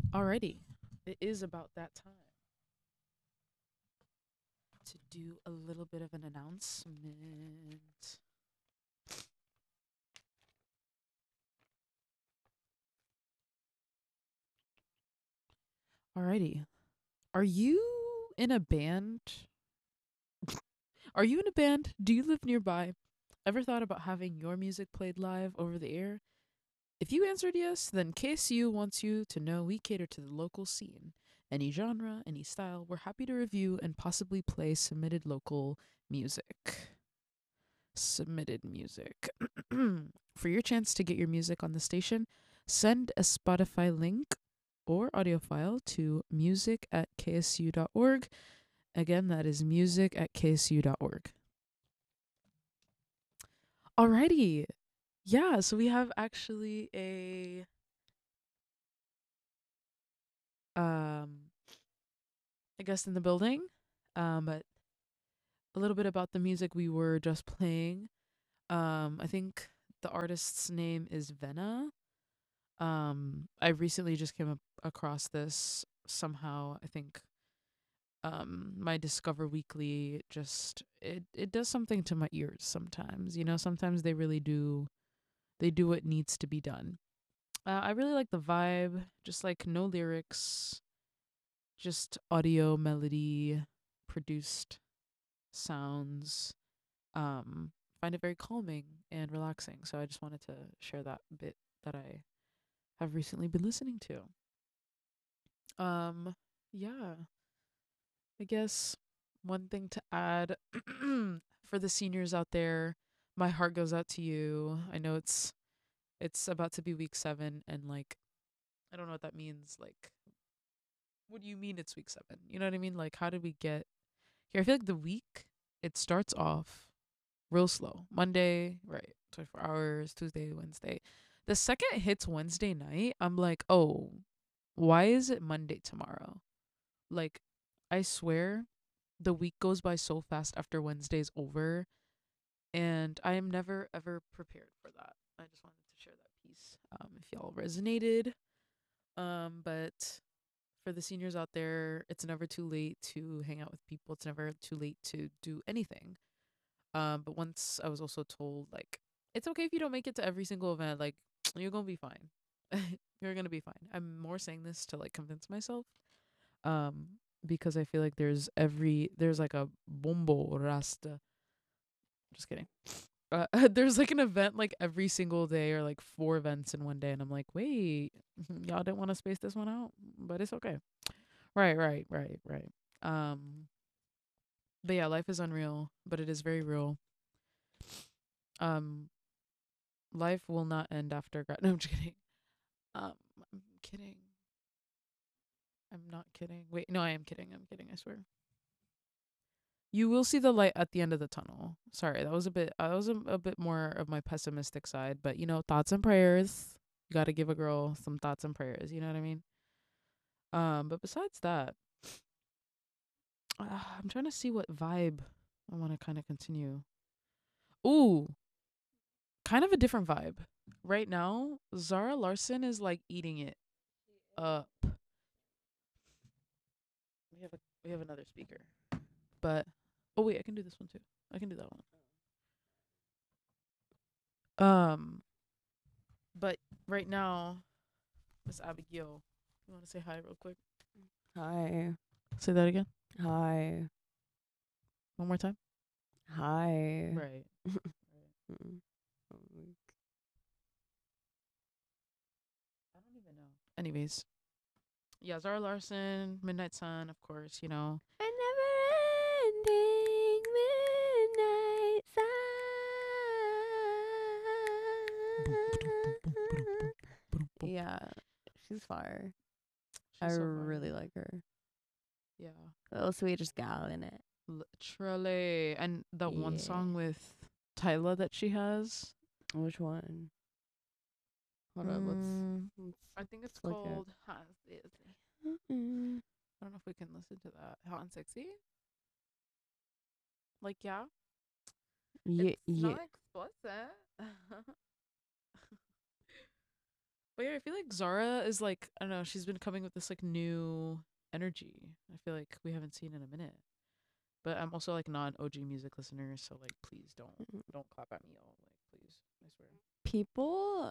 Alrighty, it is about that time to do a little bit of an announcement. Alrighty, are you in a band? Are you in a band? Do you live nearby? Ever thought about having your music played live over the air? If you answered yes, then KSU wants you to know we cater to the local scene. Any genre, any style, we're happy to review and possibly play submitted local music. Submitted music. For your chance to get your music on the station, send a Spotify link or audio file to music at ksu.org. Again, that is music at ksu.org. Alrighty. Yeah, so we have actually a guest in the building. But a little bit about the music we were just playing. I think the artist's name is Venna. I recently just came across this somehow. I think my Discover Weekly just it does something to my ears sometimes. You know, sometimes they do what needs to be done. I really like the vibe, just like no lyrics, just audio melody produced sounds. Find it very calming and relaxing. So I just wanted to share that bit that I have recently been listening to. Yeah, I guess one thing to add for the seniors out there, my heart goes out to you. I know it's about to be week 7 and like I don't know what that means. Like what do you mean it's week 7? You know what I mean? Like how did we get here? I feel like the week it starts off real slow. Monday, right, 24 hours, Tuesday, Wednesday. The second it hits Wednesday night, I'm like, "Oh, why is it Monday tomorrow?" Like I swear the week goes by so fast after Wednesday's over, and I am never ever prepared for that. I just wanted to share that piece. If y'all resonated, but for the seniors out there, it's never too late to hang out with people. It's never too late to do anything. But once I was also told like it's okay if you don't make it to every single event. Like you're gonna be fine. You're gonna be fine. I'm more saying this to like convince myself. Um, because I feel like there's like a bombo rasta. Just kidding. There's like an event like every single day or like 4 events in one day, and I'm like, wait, y'all didn't want to space this one out, but it's okay. Right. But yeah, life is unreal, but it is very real. Um, life will not end after grad. No, I'm just kidding. I'm kidding. I'm not kidding. Wait, no, I am kidding. I'm kidding. I swear. You will see the light at the end of the tunnel. Sorry, that was a bit. That was a bit more of my pessimistic side, but you know, thoughts and prayers. You got to give a girl some thoughts and prayers. You know what I mean? But besides that, I'm trying to see what vibe I want to kind of continue. Ooh, kind of a different vibe. Right now, Zara Larson is like eating it up. We have another speaker. But oh wait, I can do this one too. I can do that one. Um, but right now, Miss Abigail, you want to say hi real quick? Hi. Say that again. Hi. One more time. Hi. Right. Mm. I don't even know. Anyways, yeah, Zara Larson, Midnight Sun, of course. You know. A never-ending midnight Boom, ba-dum, boom, boom, ba-dum, boom, sun. boom, ba-dum, boom. Yeah, she's fire. I She's so really fire. like her. Yeah, Little sweetest gal in it. literally. And that one Yeah. song with Tyla that she has. Which one? Hold up. Mm, I think Let's it's look at. called Hot and Sexy. Mm-mm. I don't know if we can listen to that. Hot and Sexy? Like, yeah. Yeah. It's Yeah. not explicit. But yeah, I feel like Zara is like, I don't know, she's been coming with this like new energy. I feel like we haven't seen in a minute. But I'm also like not an OG music listener, so like please Mm. don't clap at me, y'all. Like please, I swear. People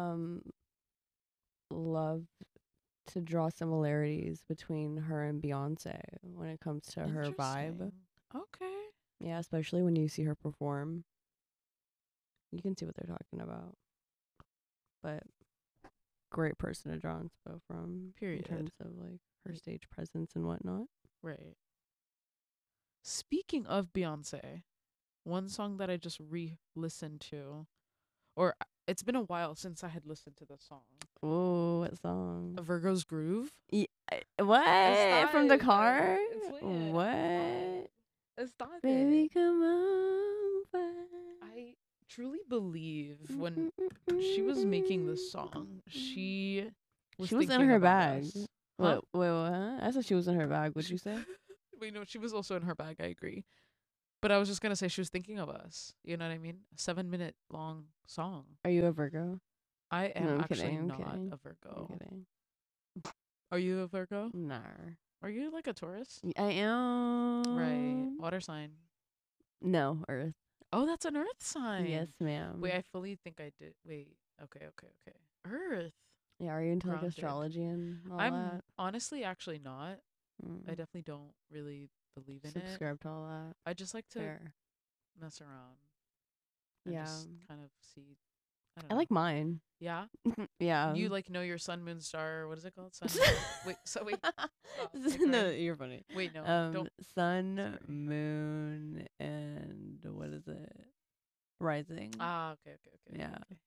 love to draw similarities between her and Beyonce when it comes to her vibe. Interesting. Okay. Yeah, especially when you see her perform. You can see what they're talking about. But great person to draw inspo from Period. in terms of like her stage presence and whatnot. Right. Speaking of Beyonce, one song that I just re-listened to, or it's been a while since I had listened to the song. Oh, what song? Virgo's Groove. What? From the It's car? It's lit. What? Stop Baby, it. come on. I truly believe when she was making this song, she was She was in thinking her about bag. us. Wait, what? I said she was in her bag. What'd you say? Wait, no, she was also in her bag. I agree. But I was just gonna say she was thinking of us. You know what I mean? A 7-minute long song. Are you a Virgo? I am No, I'm actually kidding, I'm not kidding. a I'm Virgo. kidding. Are you a Virgo? Nah. Are you like a Taurus? I am. Right. Water sign. No, Earth. Oh, that's an Earth sign. Yes, ma'am. Wait, I fully think I did. Wait. Okay. Earth. Yeah, are you into like Grounded. astrology and all I'm that? honestly actually not. Mm. I definitely don't really believe in it. Subscribe to all that. I just like to Fair. mess around and Yeah. just kind of see. I don't I know. like mine. Yeah. Yeah. You like know your sun, moon, star. What is it called? Sun. wait. Stop. No, Okay. you're funny. Wait. No. Don't. Sun, Sorry. moon, and what is it? Rising. Okay. Yeah. Okay.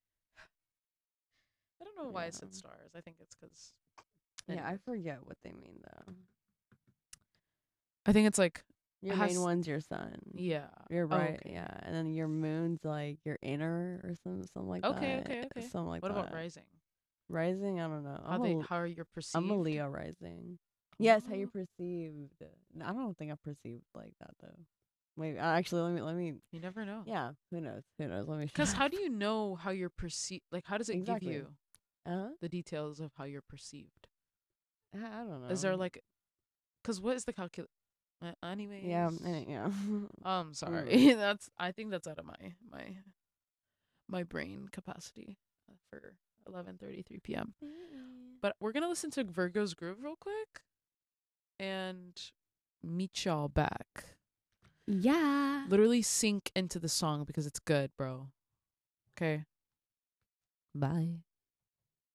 I don't know why I Yeah. said stars. I think it's because. Yeah, I forget what they mean though. I think it's like. Your has- main one's your sun. Yeah. You're Oh, right. okay. Yeah, and then your moon's like your inner or something like Okay. that. Okay. Something like What that. about rising? Rising? I don't know. How are you perceived? I'm a Leo rising. Yes, how you Oh. perceived. No, I don't think I perceived like that though. Maybe actually let me. You never know. Yeah, who knows? Let me. Because how do you know how you're perceived? Like, how does it Exactly. give you the details of how you're perceived? I don't know. Is there like, because what is the calculate? Anyways. Yeah. Yeah. Sorry. I think that's out of my brain capacity for 11:33 p.m. But we're gonna listen to Virgo's Groove real quick, and meet y'all back. Yeah. Literally sink into the song because it's good, bro. Okay. Bye.